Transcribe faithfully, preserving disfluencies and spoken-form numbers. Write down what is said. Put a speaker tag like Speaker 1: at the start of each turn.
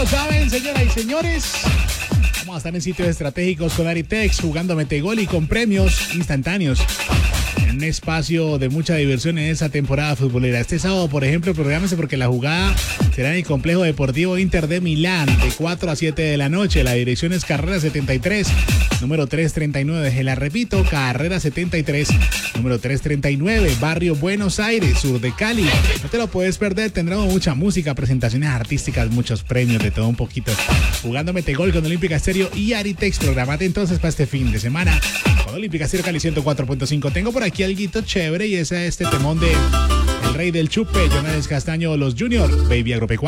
Speaker 1: lo saben, señoras y señores. Vamos a estar en sitios estratégicos con Aritex, jugando metegol y con premios instantáneos. En un espacio de mucha diversión en esa temporada futbolera. Este sábado, por ejemplo, prográmese porque la jugada será en el Complejo Deportivo Inter de Milán de cuatro a siete de la noche. La dirección es Carrera setenta y tres, número trescientos treinta y nueve. Se la repito, Carrera setenta y tres, número trescientos treinta y nueve, Barrio Buenos Aires, sur de Cali. No te lo puedes perder, tendremos mucha música, presentaciones artísticas, muchos premios, de todo un poquito. Jugando metegol con Olímpica Estéreo y Aritex. Programate entonces para este fin de semana con Olímpica Estéreo Cali ciento cuatro punto cinco. Tengo por aquí alguito chévere y ese es este temón de El Rey del Chupe, Jonas Castaño, Los Junior, Baby Agropecuario.